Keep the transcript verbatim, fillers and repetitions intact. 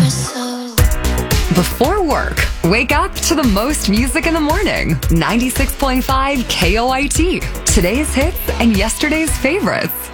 Before work, wake up to the most music in the morning. ninety-six point five K O I T. Today's hits and yesterday's favorites.